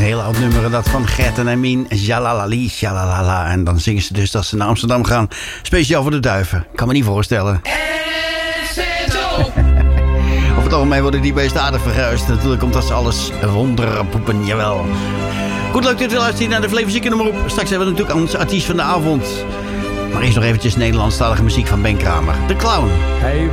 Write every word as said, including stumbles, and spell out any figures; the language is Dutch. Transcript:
heel oud nummer, dat van Gert en Amin. Jalalali, jalalala. En dan zingen ze dus dat ze naar Amsterdam gaan. Speciaal voor de duiven. Kan me niet voorstellen. Over het algemeen worden die beesten aardig verguisd. Natuurlijk omdat ze alles wonderen poepen, jawel. Goed, leuk dat u luistert naar de Flevozieke nummer op. Straks hebben we natuurlijk onze artiest van de avond. Maar eerst nog eventjes Nederlandstalige muziek van Ben Kramer. De Clown. Hey.